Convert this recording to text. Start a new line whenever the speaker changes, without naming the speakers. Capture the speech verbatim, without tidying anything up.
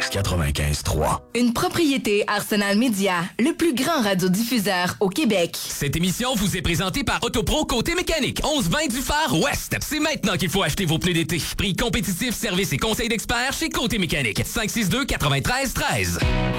quatre-vingt-quinze quatre-vingt-quinze trois.
Une propriété Arsenal Média, le plus grand radiodiffuseur au Québec.
Cette émission vous est présentée par Autopro Côté Mécanique, onze vingt du Phare Ouest. C'est maintenant qu'il faut acheter vos pneus d'été. Prix compétitif, service et conseils d'experts chez Côté Mécanique. cinq six deux, neuf trois un trois.